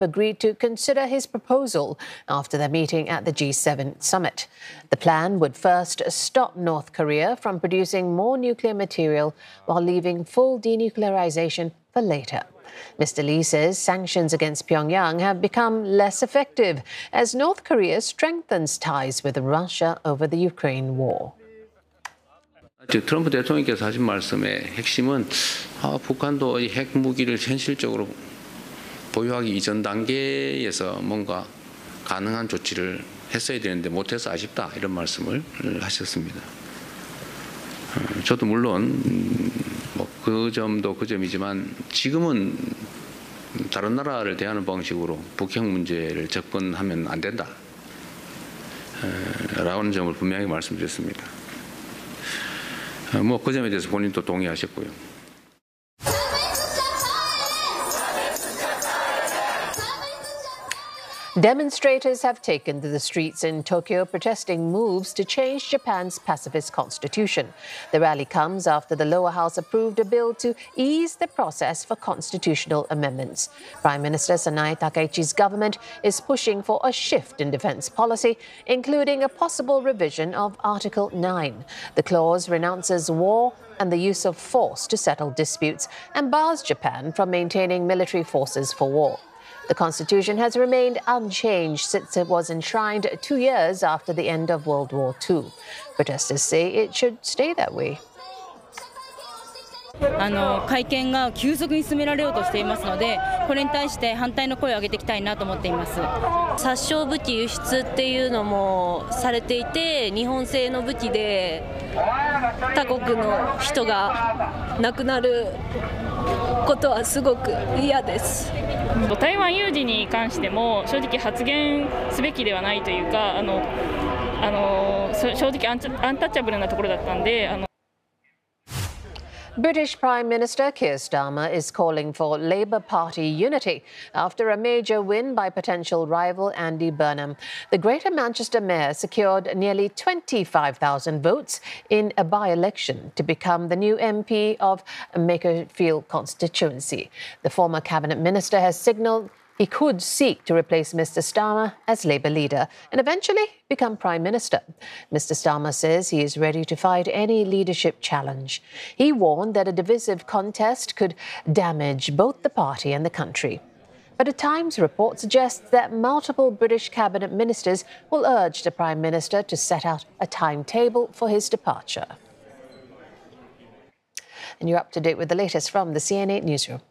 agreed to consider his proposal after their meeting at the G7 summit. The plan would first stop North Korea from producing more nuclear material while leaving full denuclearization for later. Mr. Lee says sanctions against Pyongyang have become less effective as North Korea strengthens ties with Russia over the Ukraine war. 트럼프 대통령께서 하신 말씀의 핵심은 북한도 이 핵무기를 현실적으로 보유하기 이전 단계에서 뭔가 가능한 조치를 했어야 되는데 못해서 아쉽다 이런 말씀을 하셨습니다. 저도 물론 그 점도 그 점이지만 지금은 다른 나라를 대하는 방식으로 북핵 문제를 접근하면 안 된다 라는 점을 분명히 말씀드렸습니다. 그 점에 대해서 본인도 동의하셨고요. Demonstrators have taken to the streets in Tokyo protesting moves to change Japan's pacifist constitution. The rally comes after the lower house approved a bill to ease the process for constitutional amendments. Prime Minister Sanae Takaichi's government is pushing for a shift in defense policy, including a possible revision of Article 9. The clause renounces war and the use of force to settle disputes and bars Japan from maintaining military forces for war. The Constitution has remained unchanged since it was enshrined 2 years after the end of World War II. Protesters say it should stay that way. 改憲が急速に進められようとしていますので、これに対して反対の声を上げていきたいなと思っています。 殺傷武器輸出っていうのもされていて、日本製の武器で他国の人が亡くなることはすごく嫌です。 台湾有事に関しても正直発言すべきではないというか、正直アンタッチャブルなところだったんで。 British Prime Minister Keir Starmer is calling for Labour Party unity after a major win by potential rival Andy Burnham. The Greater Manchester Mayor secured nearly 25,000 votes in a by-election to become the new MP of Makerfield constituency. The former cabinet minister has signalled he could seek to replace Mr. Starmer as Labour leader and eventually become Prime Minister. Mr. Starmer says he is ready to fight any leadership challenge. He warned that a divisive contest could damage both the party and the country. But at times, reports suggest that multiple British cabinet ministers will urge the Prime Minister to set out a timetable for his departure. And you're up to date with the latest from the CNA Newsroom.